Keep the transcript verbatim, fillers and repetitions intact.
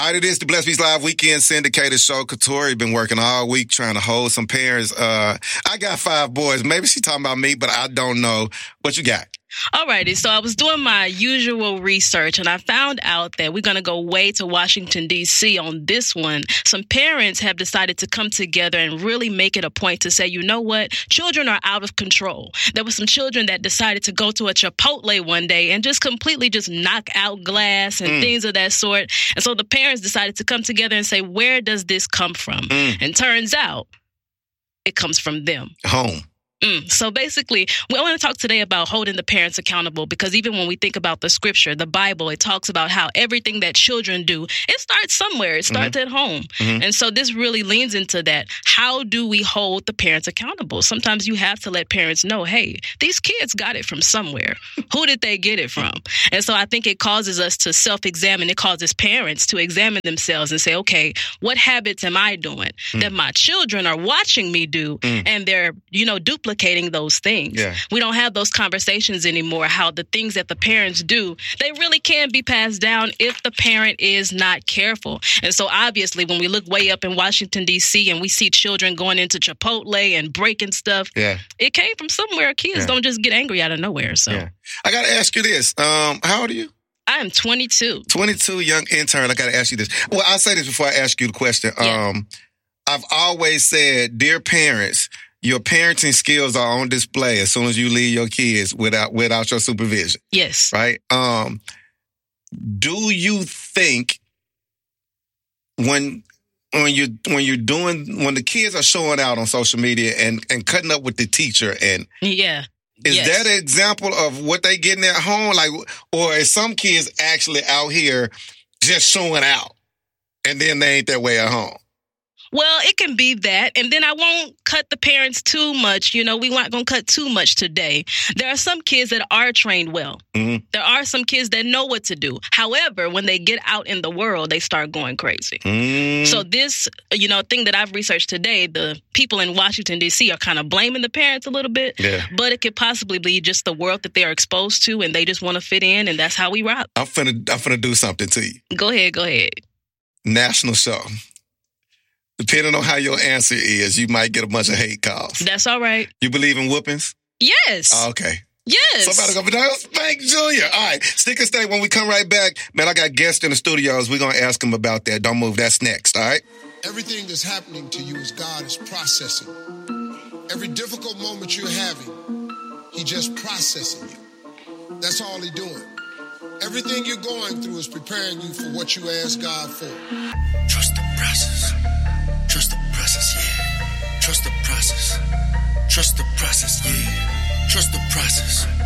All right, it is the Blessed Beats Live Weekend Syndicated Show. Katori been working all week trying to hold some parents. Uh, I got five boys. Maybe she talking about me, but I don't know. What you got? Alrighty, so I was doing my usual research and I found out that we're going to go way to Washington, D C on this one. Some parents have decided to come together and really make it a point to say, you know what? Children are out of control. There were some children that decided to go to a Chipotle one day and just completely just knock out glass and mm. things of that sort. And so the parents decided to come together and say, where does this come from? Mm. And turns out it comes from them. Home. Mm. So basically, we want to talk today about holding the parents accountable, because even when we think about the scripture, the Bible, it talks about how everything that children do, it starts somewhere. It starts mm-hmm. at home. Mm-hmm. And so this really leans into that. How do we hold the parents accountable? Sometimes you have to let parents know, hey, these kids got it from somewhere. Who did they get it from? And so I think it causes us to self-examine. It causes parents to examine themselves and say, okay, what habits am I doing mm. that my children are watching me do? Mm. And they're, you know, duplicating those things. Yeah. We don't have those conversations anymore, how the things that the parents do, they really can be passed down if the parent is not careful. And so obviously when we look way up in Washington, D C and we see children going into Chipotle and breaking stuff, yeah. it came from somewhere. Kids yeah. don't just get angry out of nowhere. So yeah. I got to ask you this. Um, how old are you? I am twenty-two. twenty-two, young intern. I got to ask you this. Well, I'll say this before I ask you the question. Yeah. Um, I've always said, dear parents, your parenting skills are on display as soon as you leave your kids without without your supervision. Yes. Right? Um, do you think when when you when you're doing when the kids are showing out on social media and, and cutting up with the teacher and yeah. Is yes. that an example of what they getting at home? Like, or is some kids actually out here just showing out and then they ain't that way at home? Well, it can be that. And then I won't cut the parents too much. You know, we weren't going to cut too much today. There are some kids that are trained well. Mm-hmm. There are some kids that know what to do. However, when they get out in the world, they start going crazy. Mm-hmm. So this, you know, thing that I've researched today, the people in Washington, D C are kind of blaming the parents a little bit. Yeah. But it could possibly be just the world that they are exposed to and they just want to fit in. And that's how we rock. I'm finna, I'm finna do something to you. Go ahead. Go ahead. National show. Depending on how your answer is, you might get a bunch of hate calls. That's all right. You believe in whoopings? Yes. Oh, okay. Yes. Somebody go, but that was Spank Junior All right. Stick and stay. When we come right back, man, I got guests in the studios. We're going to ask them about that. Don't move. That's next. All right? Everything that's happening to you is God is processing. Every difficult moment you're having, He just processing you. That's all He doing. Everything you're going through is preparing you for what you asked God for. Trust the process. Trust the process, yeah. Trust the process. Trust the process, yeah. Trust the process.